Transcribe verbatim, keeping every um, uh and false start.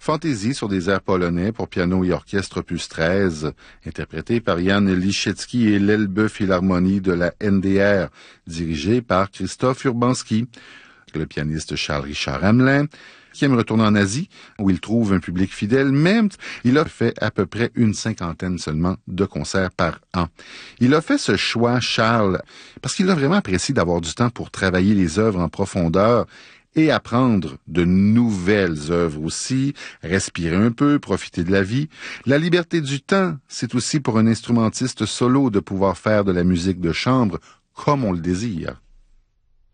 Fantaisie sur des airs polonais pour piano et orchestre opus treize, interprété par Jan Liszewski et l'Elbe Philharmonie de la N D R, dirigé par Krzysztof Urbanski. Le pianiste Charles-Richard Hamelin, qui aime retourner en Asie, où il trouve un public fidèle, mais il a fait à peu près une cinquantaine seulement de concerts par an. Il a fait ce choix, Charles, parce qu'il a vraiment apprécié d'avoir du temps pour travailler les œuvres en profondeur et apprendre de nouvelles œuvres aussi, respirer un peu, profiter de la vie. La liberté du temps, c'est aussi pour un instrumentiste solo de pouvoir faire de la musique de chambre comme on le désire.